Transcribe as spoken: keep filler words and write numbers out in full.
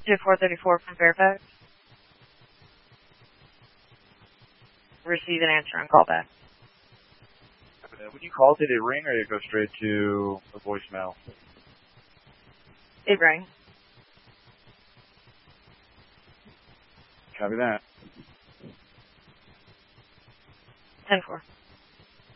two four three four from Fairfax. Receive an answer on callback. Uh, when you call, did it ring or did it go straight to a voicemail? It rang. Copy that. ten four.